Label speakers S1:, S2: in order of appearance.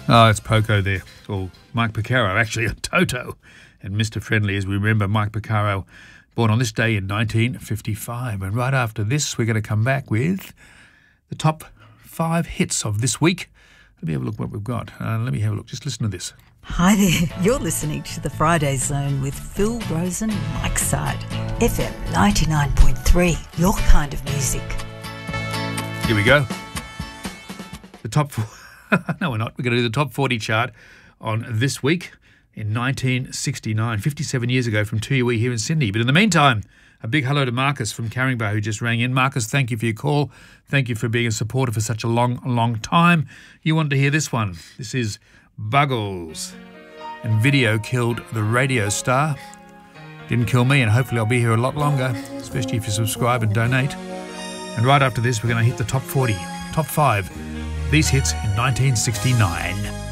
S1: Oh, it's Poco there. Or Mike Porcaro, actually, Toto. And Mr. Friendly, as we remember, Mike Porcaro, born on this day in 1955. And right after this, we're going to come back with the top 5 hits of this week. Let me have a look what we've got. Let me have a look. Just listen to this.
S2: Hi there. You're listening to The Friday Zone with Phil Rosen, Mike Side. FM 99.3, your kind of music.
S1: Here we go. The top 4. No, we're not. We're going to do the top 40 chart on this week in 1969, 57 years ago from 2UE here in Sydney. But in the meantime, a big hello to Marcus from Caringbah who just rang in. Marcus, thank you for your call. Thank you for being a supporter for such a long time. You wanted to hear this one. This is Buggles. And Video killed the radio star. Didn't kill me, and hopefully I'll be here a lot longer, especially if you subscribe and donate. And right after this, we're going to hit the top 40, top 5. These hits in 1969.